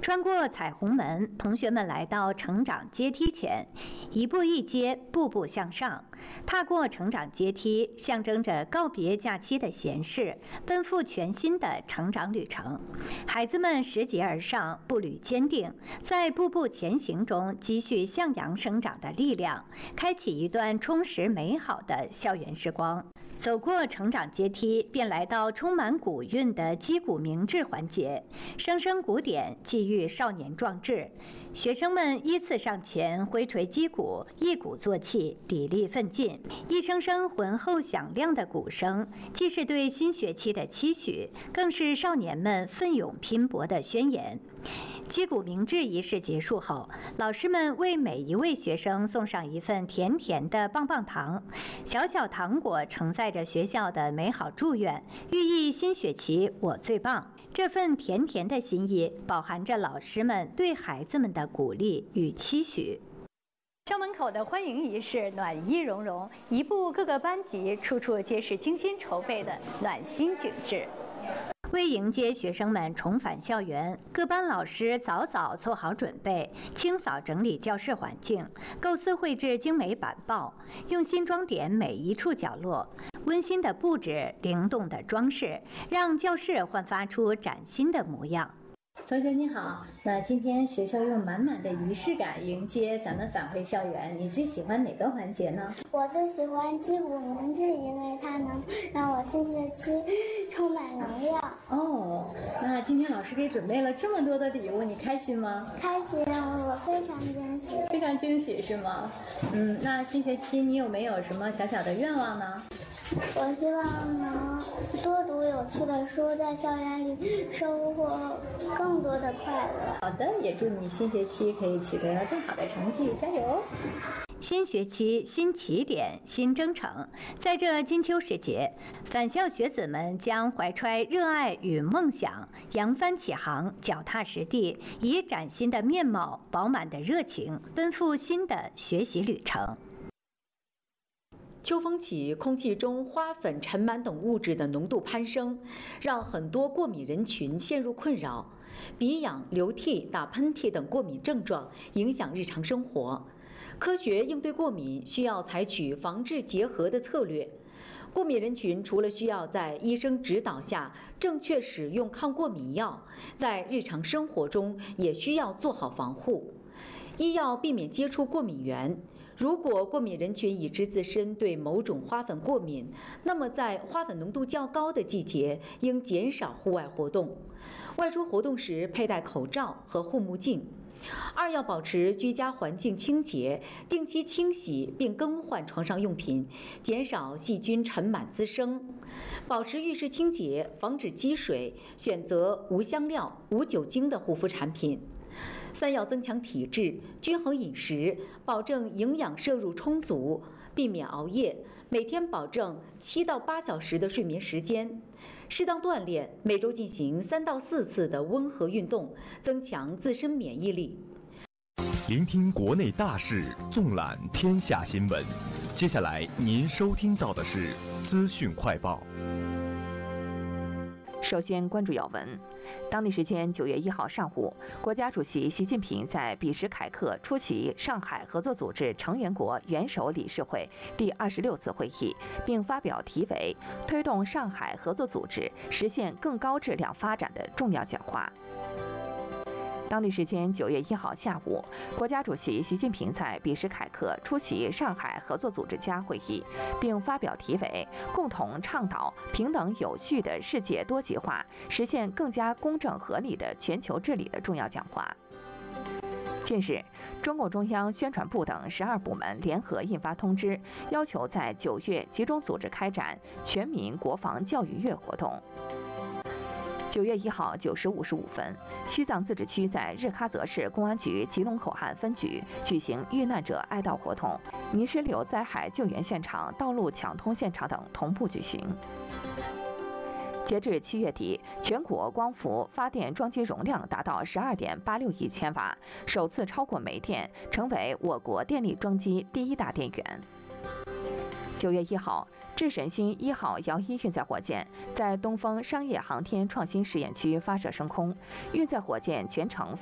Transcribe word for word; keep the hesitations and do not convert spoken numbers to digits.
穿过彩虹门，同学们来到成长阶梯前，一步一阶，步步向上。踏过成长阶梯，象征着告别假期的闲适，奔赴全新的成长旅程。孩子们拾级而上，步履坚定，在步步前行中积蓄向阳生长的力量，开启一段充实美好的校园时光。走过成长阶梯，便来到充满古韵的击鼓鸣志环节。声声鼓点，寄予少年壮志。学生们依次上前挥锤击鼓，一鼓作气，砥砺奋进。一声声浑厚响亮的鼓声，既是对新学期的期许，更是少年们奋勇拼搏的宣言。击鼓鸣志仪式结束后，老师们为每一位学生送上一份甜甜的棒棒糖。小小糖果承载着学校的美好祝愿，寓意新学期我最棒。这份甜甜的心意，饱含着老师们对孩子们的鼓励与期许。校门口的欢迎仪式暖意融融，一步各个班级，处处皆是精心筹备的暖心景致。为迎接学生们重返校园，各班老师早早做好准备，清扫整理教室环境，构思绘制精美板报，用心装点每一处角落。温馨的布置，灵动的装饰，让教室焕发出崭新的模样。同学你好，那今天学校用满满的仪式感迎接咱们返回校园，你最喜欢哪个环节呢？ 我最喜欢击鼓鸣志，因为它能让我新学期充满能量。 哦，那今天老师给准备了这么多的礼物，你开心吗？ 开心，我非常惊喜。 非常惊喜是吗？嗯，那新学期你有没有什么小小的愿望呢？ 我希望能多读有趣的书，在校园里收获更多的快乐。 好的，也祝你新学期可以取得更好的成绩，加油！新学期新起点，新征程。在这金秋时节，返校学子们将怀揣热爱与梦想，扬帆起航，脚踏实地，以崭新的面貌、饱满的热情，奔赴新的学习旅程。 秋风起，空气中花粉、尘螨等物质的浓度攀升，让很多过敏人群陷入困扰。鼻痒、流涕、打喷嚏等过敏症状影响日常生活。科学应对过敏需要采取防治结合的策略。过敏人群除了需要在医生指导下正确使用抗过敏药，在日常生活中也需要做好防护。一要避免接触过敏源。如果过敏人群已知自身对某种花粉过敏，那么在花粉浓度较高的季节，应减少户外活动。外出活动时佩戴口罩和护目镜。二要保持居家环境清洁，定期清洗并更换床上用品，减少细菌尘螨滋生。保持浴室清洁，防止积水，选择无香料、无酒精的护肤产品。三要增强体质，均衡饮食，保证营养摄入充足，避免熬夜，每天保证七到八小时的睡眠时间，适当锻炼，每周进行三到四次的温和运动，增强自身免疫力。 聆听国内大事，纵览天下新闻。接下来您收听到的是资讯快报。 首先关注要闻。当地时间九月一号上午，国家主席习近平在比什凯克出席上海合作组织成员国元首理事会第二十六次会议，并发表题为《推动上海合作组织实现更高质量发展》的重要讲话。当地时间九月一号下午，国家主席习近平在比什凯克出席上海合作组织家会议，并发表题为《共同倡导平等有序的世界多极化，实现更加公正合理的全球治理》的重要讲话。近日，中共中央宣传部等十二部门联合印发通知，要求在九月集中组织开展全民国防教育月活动。九月一号九时五十五分，西藏自治区在日喀则市公安局吉隆口岸分局举行遇难者哀悼活动，泥石流灾害救援现场、道路抢通现场等同步举行。截至七月底，全国光伏发电装机容量达到十二点八六亿千瓦，首次超过煤电，成为我国电力装机第一大电源。九月一号，智神星一号遥一运载火箭在东风商业航天创新实验区发射升空，运载火箭全程